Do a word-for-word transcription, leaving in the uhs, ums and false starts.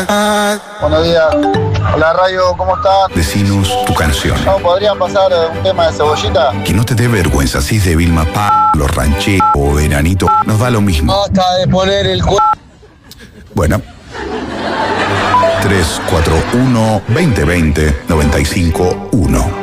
Buenos días. Hola, Rayo, ¿cómo estás? Decinos tu canción. ¿No podrían pasar un tema de Cebollita? Que no te dé vergüenza, si es de Vilma Palma, Los Rancheros o Veranito, nos da lo mismo. Basta de poner el cu... Bueno. tres cuatro uno, dos cero dos cero, nueve cinco uno.